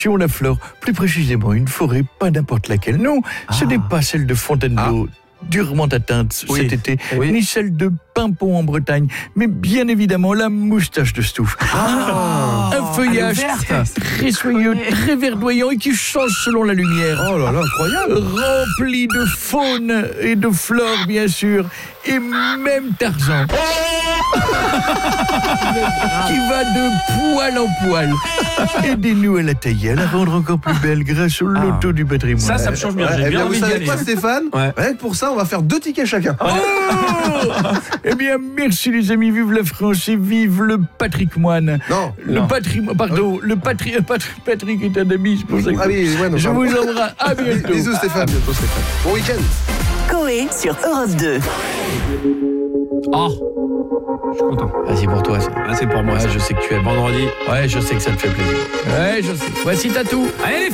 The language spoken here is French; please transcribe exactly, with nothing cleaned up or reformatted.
la flore, plus précisément une forêt, pas n'importe laquelle. Non, ah. ce n'est pas celle de Fontainebleau, ah. durement atteinte oui. cet été, oui. ni celle de Pimpon en Bretagne, mais bien évidemment la moustache de Stouff. Ah. Un feuillage très soyeux, très verdoyant et qui change selon la lumière. Oh là là, incroyable! Rempli de faune et de flore, bien sûr, et même Tarzan. Qui va de poil en poil. Aidez-nous à la tailler, à la rendre encore plus belle grâce au loto ah. du patrimoine. Ça, ça me change bien. J'ai ouais, bien envie vous savez d'y quoi, aller. Stéphane? Ouais. Ouais, pour ça, on va faire deux tickets chacun. Oh eh bien, merci les amis. Vive la France et vive le patrimoine. Non. Le patrimoine, pardon, le patri, patri, Patrick est un ami, c'est pour ça que ah oui, ouais, non, je pardon. vous embrasse. À bientôt. Bisous Stéphane. À bientôt Stéphane. Bon week-end. Coé sur Europe deux. Oh, je suis content. Ah, c'est pour toi ça. Ah, c'est pour moi. Ouais, je sais que tu aimes. Vendredi. Ouais, je sais que ça te fait plaisir. Ouais, je sais. Voici Tatou. Allez les